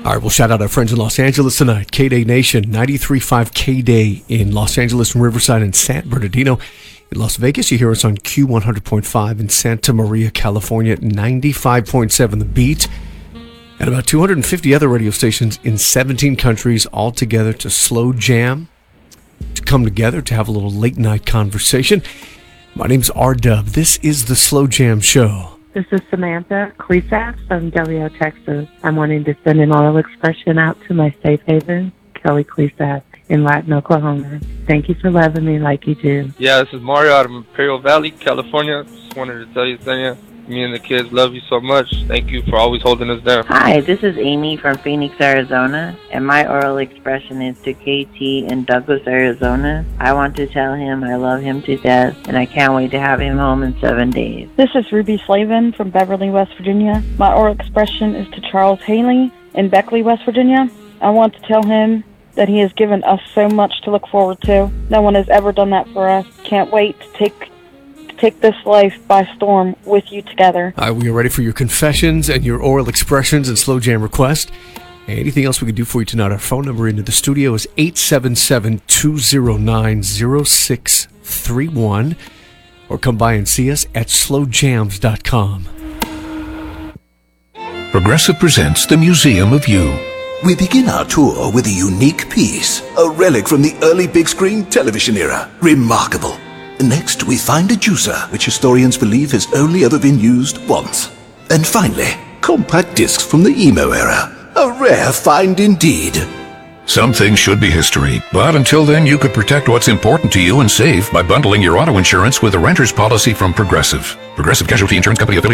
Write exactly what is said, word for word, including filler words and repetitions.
All right, we'll shout out our friends in Los Angeles tonight. K-Day Nation, ninety-three point five K-Day in Los Angeles and Riverside and San Bernardino. In Las Vegas, you hear us on Q one hundred point five. In Santa Maria, California, at ninety-five point seven The Beat. And about two hundred fifty other radio stations in seventeen countries, all together to slow jam, to come together, to have a little late-night conversation. My name's R-Dub. This is the Slow Jam Show. This is Samantha Clesath from Delio, Texas. I'm wanting to send an oral expression out to my safe haven, Kelly Clesath, in Latin, Oklahoma. Thank you for loving me like you do. Yeah, this is Mario out of Imperial Valley, California. Just wanted to tell you, Sonia, me and the kids love you so much. Thank you for always holding us down. Hi, this is Amy from Phoenix, Arizona, and my oral expression is to K T in Douglas, Arizona. I want to tell him I love him to death, and I can't wait to have him home in seven days. This is Ruby Slavin from Beverly, West Virginia. My oral expression is to Charles Haley in Beckley, West Virginia. I want to tell him that he has given us so much to look forward to. No one has ever done that for us. Can't wait to take take this life by storm with you together. All right, we are ready for your confessions and your oral expressions and slow jam requests. Anything else we can do for you tonight? Our phone number into the studio is eight seven seven, two zero nine, zero six three one, or come by and see us at slow jams dot com. Progressive presents the Museum of You. We begin our tour with a unique piece, a relic from the early big screen television era. Remarkable. Next, we find a juicer, which historians believe has only ever been used once. And finally, compact discs from the emo era. A rare find indeed. Some things should be history, but until then you could protect what's important to you and save by bundling your auto insurance with a renter's policy from Progressive. Progressive Casualty Insurance Company affiliate.